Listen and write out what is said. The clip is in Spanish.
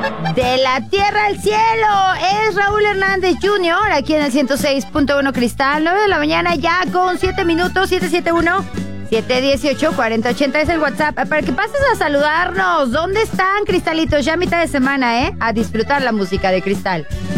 De la tierra al cielo, es Raúl Hernández Jr. aquí en el 106.1 Cristal, 9 de la mañana ya con 7 minutos, 771-718-4080 es el WhatsApp, para que pases a saludarnos. ¿Dónde están, cristalitos? Ya mitad de semana, a disfrutar la música de Cristal.